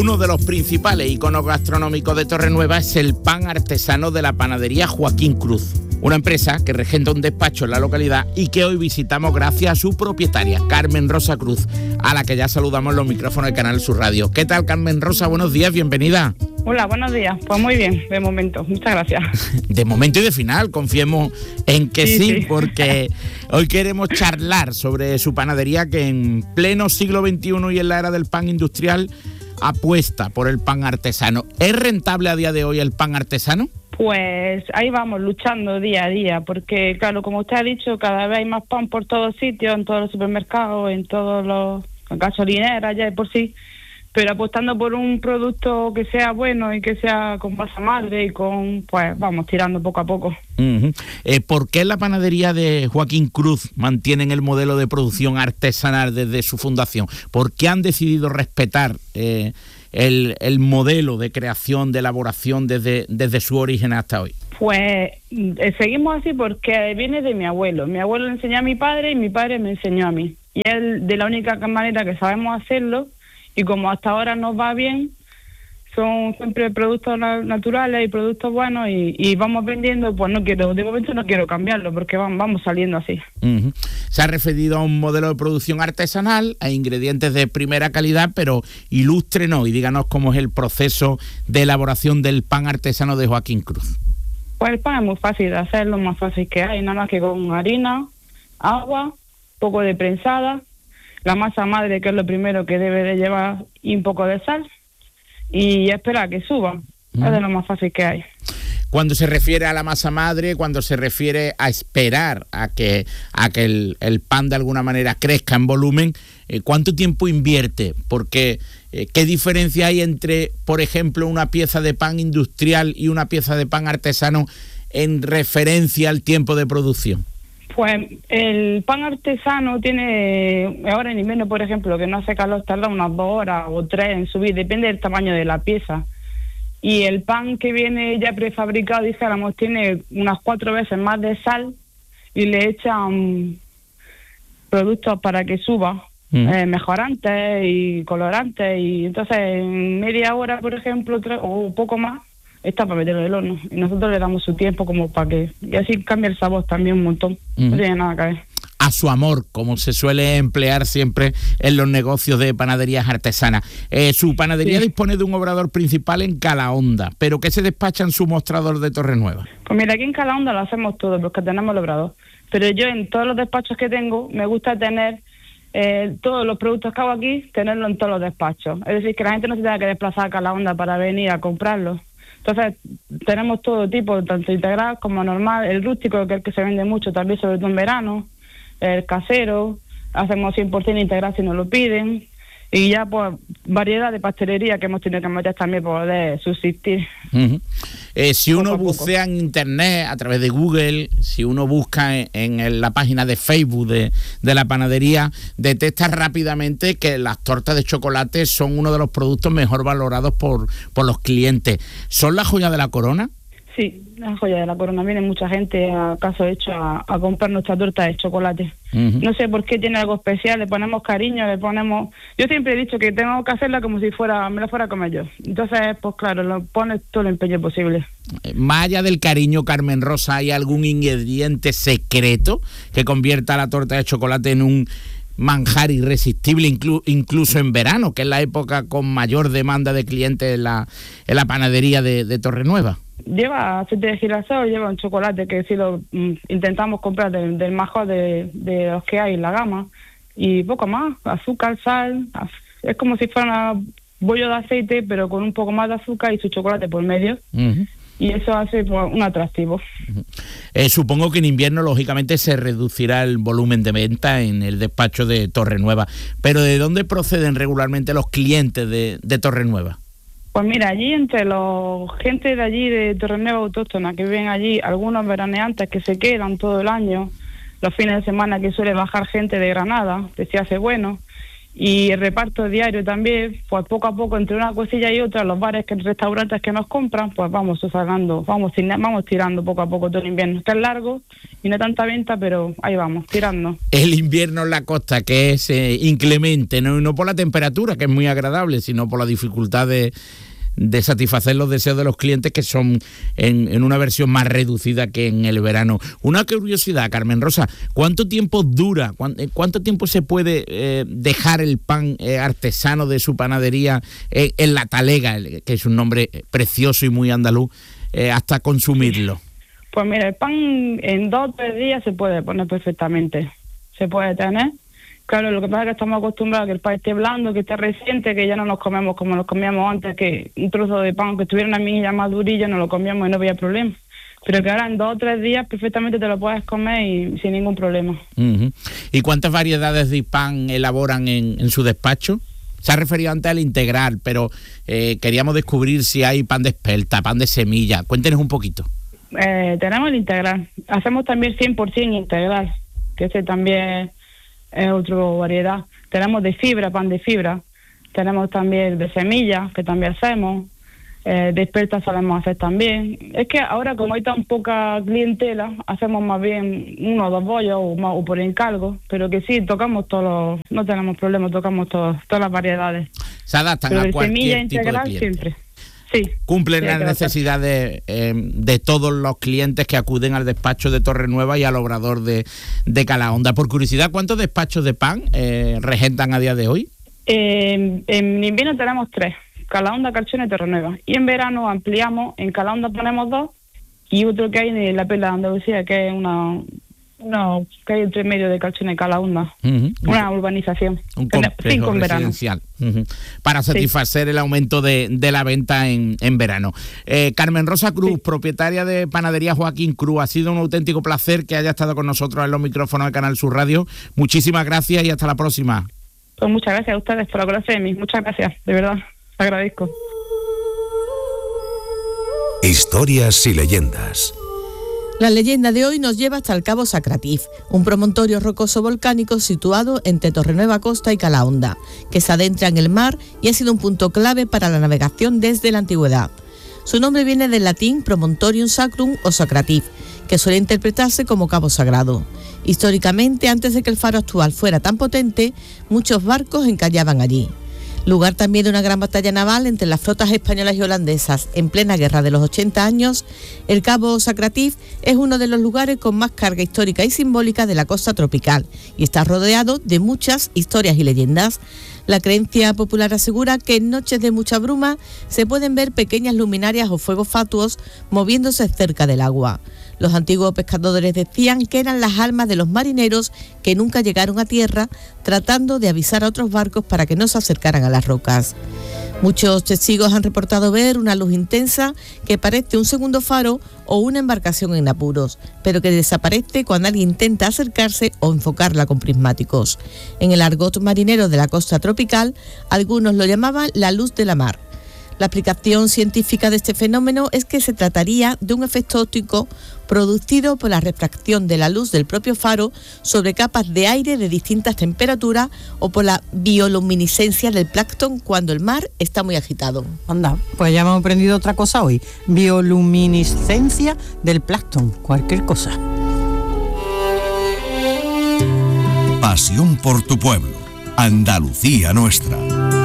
Uno de los principales iconos gastronómicos de Torrenueva es el pan artesano de la panadería Joaquín Cruz, una empresa que regenta un despacho en la localidad y que hoy visitamos gracias a su propietaria, Carmen Rosa Cruz, a la que ya saludamos en los micrófonos del Canal Sur Radio. ¿Qué tal, Carmen Rosa? Buenos días, bienvenida. Hola, buenos días. Pues muy bien, de momento. Muchas gracias. De momento y de final, confiemos en que sí, porque hoy queremos charlar sobre su panadería que en pleno siglo XXI y en la era del pan industrial apuesta por el pan artesano. ¿Es rentable a día de hoy el pan artesano? Pues ahí vamos, luchando día a día, porque claro, como usted ha dicho, cada vez hay más pan por todos sitios, en todos los supermercados, en todos los gasolineras ya de por sí, pero apostando por un producto que sea bueno y que sea con masa madre y pues vamos tirando poco a poco. ¿Por qué la panadería de Joaquín Cruz mantienen el modelo de producción artesanal desde su fundación? ¿Por qué han decidido respetar el modelo de creación, de elaboración desde su origen hasta hoy? Pues seguimos así porque viene de mi abuelo. Mi abuelo le enseñó a mi padre y mi padre me enseñó a mí. Y él, de la única manera que sabemos hacerlo, y como hasta ahora nos va bien, son siempre productos naturales y productos buenos y vamos vendiendo, pues de momento no quiero cambiarlo porque vamos saliendo así. Se ha referido a un modelo de producción artesanal, a ingredientes de primera calidad, pero ilústrenos y díganos cómo es el proceso de elaboración del pan artesano de Joaquín Cruz. Pues el pan es muy fácil de hacer, lo más fácil que hay, nada más que con harina, agua, poco de prensada, la masa madre, que es lo primero que debe de llevar, y un poco de sal, y esperar a que suba. Es de lo más fácil que hay. Cuando se refiere a la masa madre, cuando se refiere a esperar a que el pan de alguna manera crezca en volumen, ¿cuánto tiempo invierte? Porque ¿qué diferencia hay entre, por ejemplo, una pieza de pan industrial y una pieza de pan artesano en referencia al tiempo de producción? Pues el pan artesano tiene, ahora en invierno, por ejemplo, que no hace calor, tarda unas 2 horas o 3 en subir, depende del tamaño de la pieza. Y el pan que viene ya prefabricado, dijéramos, tiene unas 4 veces más de sal y le echan productos para que suba, mejorantes y colorantes, y entonces en media hora, por ejemplo, o poco más, está para meterlo en el horno y nosotros le damos su tiempo como para que, y así cambia el sabor también un montón. No tiene nada que ver. A su amor, como se suele emplear siempre en los negocios de panaderías artesanas. Su panadería dispone de un obrador principal en Calahonda, pero ¿qué se despacha en su mostrador de Torrenueva? Pues mira, aquí en Calahonda lo hacemos todo porque tenemos el obrador, pero yo en todos los despachos que tengo me gusta tener todos los productos que hago aquí, tenerlo en todos los despachos, es decir, que la gente no se tenga que desplazar a Calahonda para venir a comprarlos. Entonces, tenemos todo tipo, tanto integral como normal, el rústico, que es el que se vende mucho también, sobre todo en verano, el casero, hacemos 100% integral si nos lo piden, y ya pues variedad de pastelería que hemos tenido que meter también para poder subsistir. Si uno bucea en internet a través de Google, si uno busca en la página de Facebook de la panadería, detecta rápidamente que las tortas de chocolate son uno de los productos mejor valorados por los clientes. ¿Son la joya de la corona? Sí, la joya de la corona. Viene mucha gente a caso hecho a comprar nuestra torta de chocolate. No sé por qué tiene algo especial, le ponemos cariño, le ponemos... Yo siempre he dicho que tengo que hacerla como si me la fuera a comer yo. Entonces, pues claro, lo pones todo el empeño posible. Más allá del cariño, Carmen Rosa, ¿hay algún ingrediente secreto que convierta la torta de chocolate en un manjar irresistible, incluso en verano, que es la época con mayor demanda de clientes en la panadería de Torrenueva? Lleva aceite de girasol, lleva un chocolate que si lo intentamos comprar del mejor de los que hay en la gama, y poco más, azúcar, sal, es como si fuera un bollo de aceite pero con un poco más de azúcar y su chocolate por medio. Y eso hace pues, un atractivo. Supongo que en invierno lógicamente se reducirá el volumen de venta en el despacho de Torrenueva, pero ¿de dónde proceden regularmente los clientes de Torrenueva? Pues mira, allí entre los gente de allí de Torrenueva autóctona que viven allí, algunos veraneantes que se quedan todo el año, los fines de semana que suele bajar gente de Granada, que se hace bueno, y el reparto diario también, pues poco a poco entre una cosilla y otra, los bares, restaurantes que nos compran, pues vamos sacando, vamos tirando poco a poco todo el invierno. Está largo y no tanta venta, pero ahí vamos, tirando. El invierno en la costa, que es inclemente, no por la temperatura, que es muy agradable, sino por la dificultad de satisfacer los deseos de los clientes, que son en una versión más reducida que en el verano. Una curiosidad, Carmen Rosa, ¿cuánto tiempo dura, cuánto tiempo se puede dejar el pan artesano de su panadería en la talega, que es un nombre precioso y muy andaluz, hasta consumirlo? Pues mira, el pan en 2 o 3 días se puede poner perfectamente, se puede tener. Claro, lo que pasa es que estamos acostumbrados a que el pan esté blando, que esté reciente, que ya no nos comemos como nos comíamos antes, que un trozo de pan que tuviera una mejilla más durilla no lo comíamos y no había problema. Pero que ahora en 2 o 3 días perfectamente te lo puedes comer y sin ningún problema. Uh-huh. ¿Y cuántas variedades de pan elaboran en su despacho? Se ha referido antes al integral, pero queríamos descubrir si hay pan de espelta, pan de semilla. Cuéntenos un poquito. Tenemos el integral. Hacemos también 100% integral, que ese también es otra variedad. Tenemos de fibra, pan de fibra. Tenemos también de semillas, que también hacemos. De espelta solemos hacer también. Es que ahora, como hay tan poca clientela, hacemos más bien 1 o 2 bollos o por encargo, pero que sí, tocamos no tenemos problemas, tocamos todas las variedades. Se adaptan a cualquier tipo de cliente. Siempre. Sí. Cumplen las necesidades de todos los clientes que acuden al despacho de Torrenueva y al obrador de Calahonda. Por curiosidad, ¿cuántos despachos de pan regentan a día de hoy? En invierno tenemos 3, Calahonda, Carchona y Torrenueva. Y en verano ampliamos, en Calahonda ponemos 2 y otro que hay en la Perla de Andalucía, que es una que hay entre medio de Carchona y Calahonda. Uh-huh. Una urbanización. Un complejo residencial. Uh-huh. Para satisfacer el aumento de la venta en verano. Carmen Rosa Cruz, propietaria de Panadería Joaquín Cruz, ha sido un auténtico placer que haya estado con nosotros en los micrófonos de Canal Sur Radio. Muchísimas gracias y hasta la próxima. Pues muchas gracias a ustedes por acordarse de mí. Muchas gracias, de verdad. Agradezco. Historias y leyendas. La leyenda de hoy nos lleva hasta el Cabo Sacratif, un promontorio rocoso volcánico situado entre Torrenueva Costa y Calahonda, que se adentra en el mar y ha sido un punto clave para la navegación desde la antigüedad. Su nombre viene del latín Promontorium Sacrum o Sacratif, que suele interpretarse como Cabo Sagrado. Históricamente, antes de que el faro actual fuera tan potente, muchos barcos encallaban allí. Lugar también de una gran batalla naval entre las flotas españolas y holandesas en plena guerra de los 80 años, el Cabo Sacratif es uno de los lugares con más carga histórica y simbólica de la costa tropical y está rodeado de muchas historias y leyendas. La creencia popular asegura que en noches de mucha bruma se pueden ver pequeñas luminarias o fuegos fatuos moviéndose cerca del agua. Los antiguos pescadores decían que eran las almas de los marineros que nunca llegaron a tierra, tratando de avisar a otros barcos para que no se acercaran a las rocas. Muchos testigos han reportado ver una luz intensa que parece un segundo faro o una embarcación en apuros, pero que desaparece cuando alguien intenta acercarse o enfocarla con prismáticos. En el argot marinero de la costa tropical, algunos lo llamaban la luz de la mar. La explicación científica de este fenómeno es que se trataría de un efecto óptico producido por la refracción de la luz del propio faro sobre capas de aire de distintas temperaturas o por la bioluminiscencia del plancton cuando el mar está muy agitado. Anda, pues ya hemos aprendido otra cosa hoy. Bioluminiscencia del plancton, cualquier cosa. Pasión por tu pueblo, Andalucía nuestra.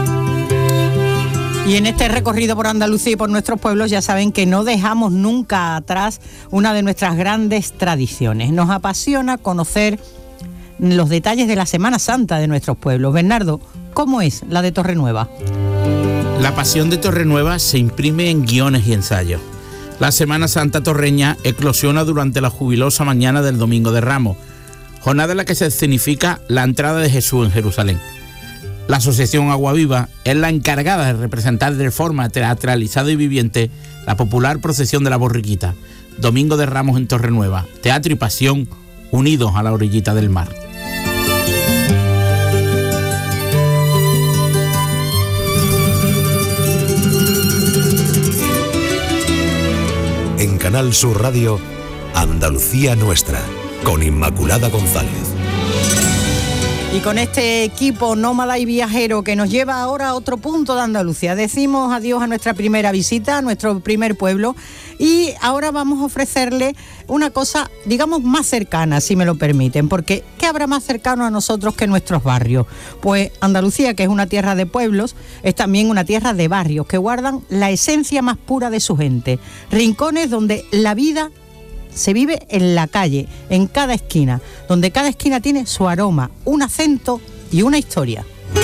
Y en este recorrido por Andalucía y por nuestros pueblos ya saben que no dejamos nunca atrás una de nuestras grandes tradiciones. Nos apasiona conocer los detalles de la Semana Santa de nuestros pueblos. Bernardo, ¿cómo es la de Torrenueva? La pasión de Torrenueva se imprime en guiones y ensayos. La Semana Santa torreña eclosiona durante la jubilosa mañana del Domingo de Ramos, jornada en la que se escenifica la entrada de Jesús en Jerusalén. La Asociación Agua Viva es la encargada de representar de forma teatralizada y viviente la popular procesión de la Borriquita, Domingo de Ramos en Torrenueva, teatro y pasión unidos a la orillita del mar. En Canal Sur Radio, Andalucía nuestra, con Inmaculada González. Y con este equipo nómada y viajero que nos lleva ahora a otro punto de Andalucía, decimos adiós a nuestra primera visita, a nuestro primer pueblo, y ahora vamos a ofrecerle una cosa, digamos, más cercana, si me lo permiten, porque ¿qué habrá más cercano a nosotros que nuestros barrios? Pues Andalucía, que es una tierra de pueblos, es también una tierra de barrios que guardan la esencia más pura de su gente, rincones donde la vida se vive en la calle, en cada esquina, donde cada esquina tiene su aroma, un acento y una historia.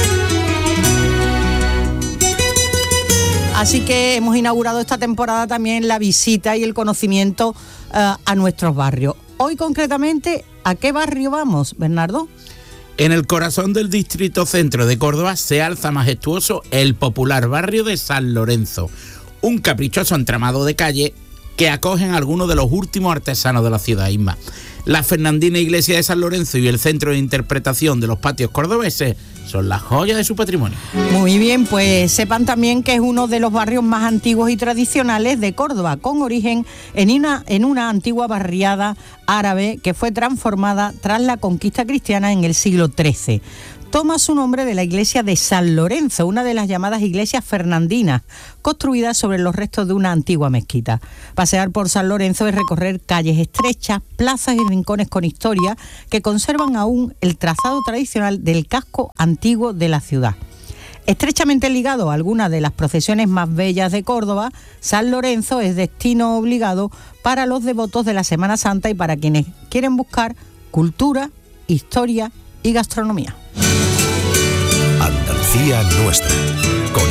Así que hemos inaugurado esta temporada también la visita y el conocimiento a nuestros barrios. Hoy concretamente, ¿a qué barrio vamos, Bernardo? En el corazón del distrito centro de Córdoba se alza majestuoso el popular barrio de San Lorenzo, un caprichoso entramado de calle que acogen algunos de los últimos artesanos de la ciudad misma. La Fernandina Iglesia de San Lorenzo y el Centro de Interpretación de los Patios Cordobeses son las joyas de su patrimonio. Muy bien, pues sepan también que es uno de los barrios más antiguos y tradicionales de Córdoba, con origen en una antigua barriada árabe que fue transformada tras la conquista cristiana en el siglo XIII. Toma su nombre de la iglesia de San Lorenzo, una de las llamadas iglesias fernandinas, construida sobre los restos de una antigua mezquita. Pasear por San Lorenzo es recorrer calles estrechas, plazas y rincones con historia que conservan aún el trazado tradicional del casco antiguo de la ciudad. Estrechamente ligado a algunas de las procesiones más bellas de Córdoba, San Lorenzo es destino obligado para los devotos de la Semana Santa y para quienes quieren buscar cultura, historia y gastronomía. Andalucía nuestra.